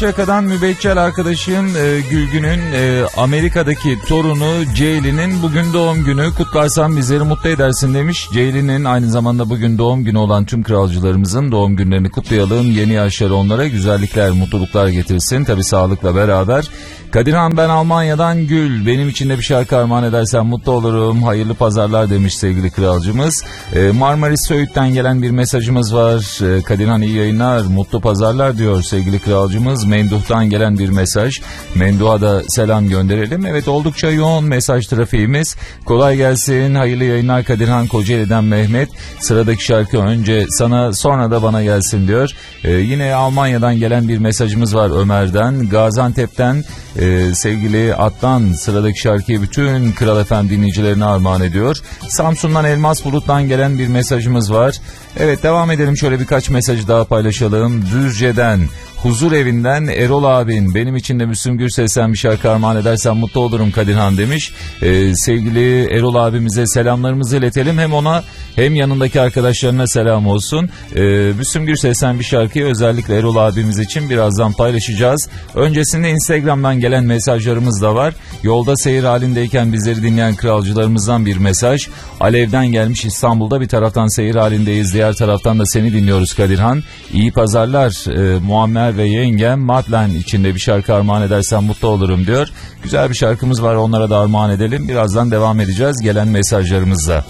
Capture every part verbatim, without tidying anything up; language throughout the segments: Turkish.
Şakadan mübeccel arkadaşım e, Gülgün'ün e, Amerika'daki torunu Ceylin'in bugün doğum günü. Kutlarsan bizleri mutlu edersin demiş. Ceylin'in aynı zamanda bugün doğum günü olan tüm kralcılarımızın doğum günlerini kutlayalım. Yeni yaşları onlara güzellikler, mutluluklar getirsin. Tabii sağlıkla beraber. Kadirhan, ben Almanya'dan Gül. Benim için de bir şarkı armağan edersen mutlu olurum. Hayırlı pazarlar demiş sevgili kralcımız. E, Marmaris Söğüt'ten gelen bir mesajımız var. E, Kadirhan iyi yayınlar, mutlu pazarlar diyor sevgili kralcımız. Menduh'tan gelen bir mesaj. Menduh'a da selam gönderelim. Evet, oldukça yoğun mesaj trafiğimiz. Kolay gelsin, hayırlı yayınlar Kadirhan. Kocaeli'den Mehmet. Sıradaki şarkı önce sana sonra da bana gelsin diyor. E, yine Almanya'dan gelen bir mesajımız var Ömer'den. Gaziantep'ten Ee, sevgili Atlan sıradaki şarkıyı bütün Kral F M dinleyicilerine armağan ediyor. Samsun'dan Elmas Bulut'tan gelen bir mesajımız var. Evet, devam edelim, şöyle birkaç mesajı daha paylaşalım. Düzce'den Huzur Evi'nden Erol abin, benim için de Müslüm Gürses'ten bir şarkı armağan edersen mutlu olurum Kadirhan demiş. Ee, sevgili Erol abimize selamlarımızı iletelim. Hem ona hem yanındaki arkadaşlarına selam olsun. Ee, Müslüm Gürses'ten bir şarkıyı özellikle Erol abimiz için birazdan paylaşacağız. Öncesinde Instagram'dan gelen mesajlarımız da var. Yolda seyir halindeyken bizleri dinleyen kralcılarımızdan bir mesaj. Alev'den gelmiş, İstanbul'da bir taraftan seyir halindeyiz, diğer taraftan da seni dinliyoruz Kadirhan. İyi pazarlar ee, Muammer ve yengem Madlen içinde bir şarkı armağan edersen mutlu olurum diyor. Güzel bir şarkımız var, onlara da armağan edelim. Birazdan devam edeceğiz gelen mesajlarımızla.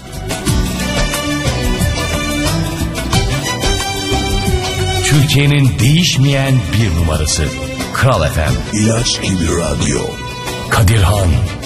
Türkiye'nin değişmeyen bir numarası Kral F M. İlaç gibi radyo. Kadirhan.